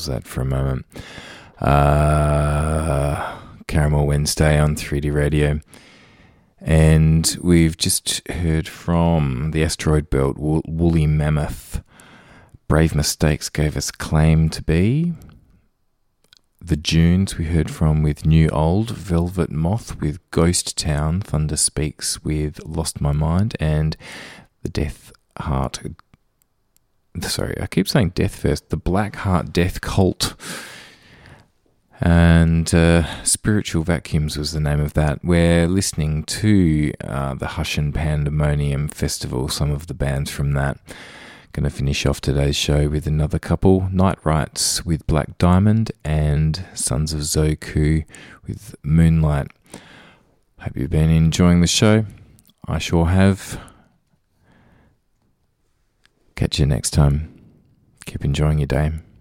pause that for a moment. Caramel Wednesday on 3D Radio. And we've just heard from the Asteroid Belt, Woolly Mammoth. Brave Mistakes gave us Claim to Be. The Dunes we heard from with New Old. Velvet Moth with Ghost Town. Thunder Speaks with Lost My Mind. And the I keep saying Death first. The Black Heart Death Cult. And Spiritual Vacuums was the name of that. We're listening to the Hush and Pandemonium Festival, some of the bands from that. Going to finish off today's show with another couple, Night Rights with Black Diamond and Sons of Zoku with Moonlight. Hope you've been enjoying the show. I sure have. Catch you next time. Keep enjoying your day.